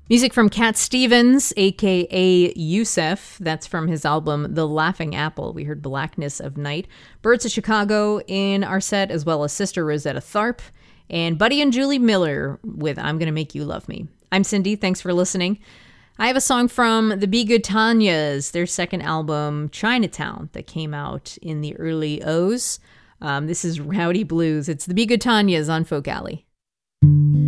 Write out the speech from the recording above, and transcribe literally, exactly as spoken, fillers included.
Music from Cat Stevens, a k a. Yusef. That's from his album The Laughing Apple. We heard Blackness of Night. Birds of Chicago in our set, as well as Sister Rosetta Tharpe. And Buddy and Julie Miller with I'm Gonna Make You Love Me. I'm Cindy. Thanks for listening. I have a song from the Be Good Tanyas, their second album, Chinatown, that came out in the early O's. Um, this is Rowdy Blues. It's the Be Good Tanyas on Folk Alley.